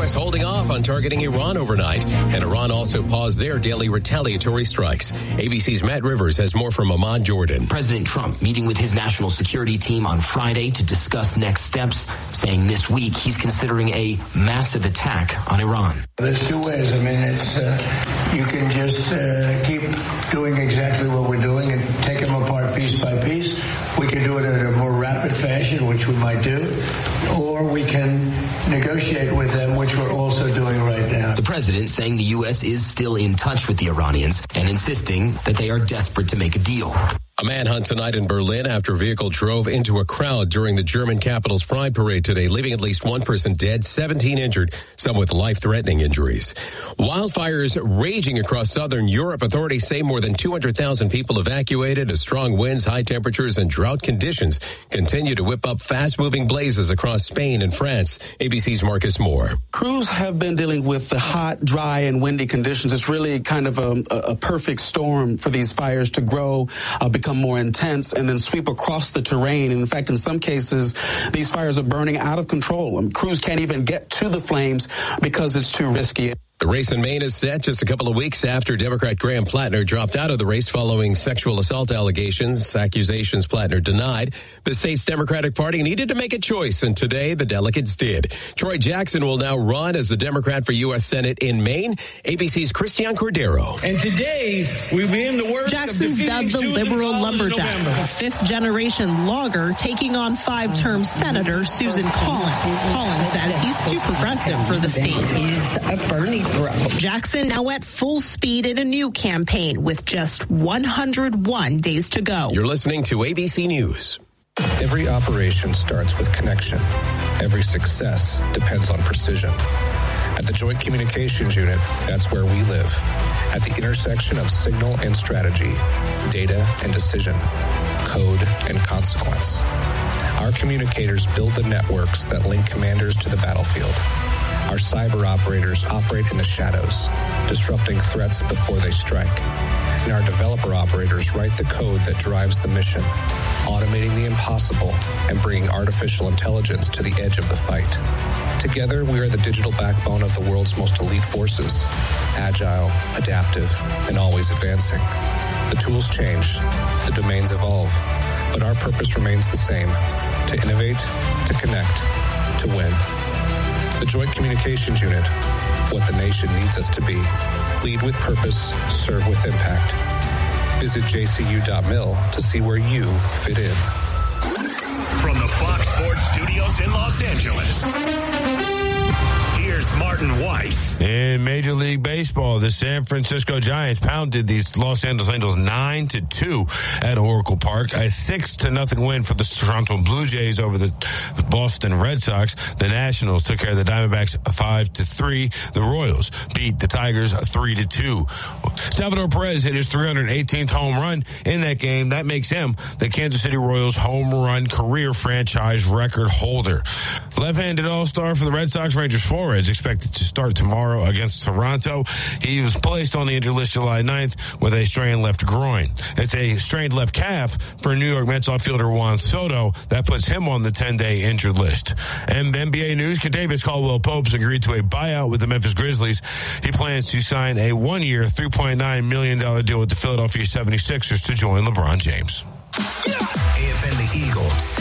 U.S. holding off on targeting Iran overnight, and Iran also paused their daily retaliatory strikes. ABC's Matt Rivers has more from Ahmad Jordan. President Trump meeting with his national security team on Friday to discuss next steps, saying this week he's considering a massive attack on Iran. There's two ways. I mean, it's you can just keep doing exactly what we're doing and take them apart piece by piece. We can do it in a more rapid fashion, which we might do, or we can negotiate with them, which we're also doing right now. The president saying the U.S. is still in touch with the Iranians and insisting that they are desperate to make a deal. A manhunt tonight in Berlin after a vehicle drove into a crowd during the German capital's Pride Parade today, leaving at least one person dead, 17 injured, some with life-threatening injuries. Wildfires raging across southern Europe. Authorities say more than 200,000 people evacuated as strong winds, high temperatures, and drought conditions continue to whip up fast-moving blazes across Spain and France. ABC's Marcus Moore. Crews have been dealing with the hot, dry, and windy conditions. It's really kind of a perfect storm for these fires to grow, become more intense, and then sweep across the terrain. And in fact, in some cases, these fires are burning out of control. Crews can't even get to the flames because it's too risky. The race in Maine is set just a couple of weeks after Democrat Graham Plattner dropped out of the race following sexual assault allegations, accusations Plattner denied. The state's Democratic Party needed to make a choice, and today the delegates did. Troy Jackson will now run as a Democrat for U.S. Senate in Maine. ABC's Christian Cordero. And today we begin the work. Jackson's dubbed the liberal lumberjack, a fifth-generation logger taking on five-term Senator Susan Collins. Collins says he's too progressive for the state. He's a Bernie bro. Jackson now at full speed in a new campaign with just 101 days to go. You're listening to ABC News. Every operation starts with connection. Every success depends on precision. At the Joint Communications Unit, that's where we live. At the intersection of signal and strategy, data and decision, code and consequence. Our communicators build the networks that link commanders to the battlefield. Our cyber operators operate in the shadows, disrupting threats before they strike. And our developer operators write the code that drives the mission, automating the impossible and bringing artificial intelligence to the edge of the fight. Together, we are the digital backbone of the world's most elite forces, agile, adaptive, and always advancing. The tools change, the domains evolve, but our purpose remains the same: to innovate, to connect, to win. The Joint Communications Unit, what the nation needs us to be. Lead with purpose, serve with impact. Visit jcu.mil to see where you fit in. From the Fox Sports Studios in Los Angeles, here's Martin Weiss. In Major League Baseball, the San Francisco Giants pounded the Los Angeles Angels 9-2 at Oracle Park. A 6-0 win for the Toronto Blue Jays over the Boston Red Sox. The Nationals took care of the Diamondbacks 5-3. The Royals beat the Tigers 3-2. Salvador Perez hit his 318th home run in that game. That makes him the Kansas City Royals home run career franchise record holder. Left-handed all-star for the Red Sox, Rangers Flores, expected to start tomorrow against Toronto. He was placed on the injured list July 9th with a strained left groin. It's a strained left calf for New York Mets outfielder Juan Soto. That puts him on the 10-day injured list. And NBA news, Kentavious Caldwell-Pope has agreed to a buyout with the Memphis Grizzlies. He plans to sign a one-year, $3.9 million deal with the Philadelphia 76ers to join LeBron James. AFN The Eagle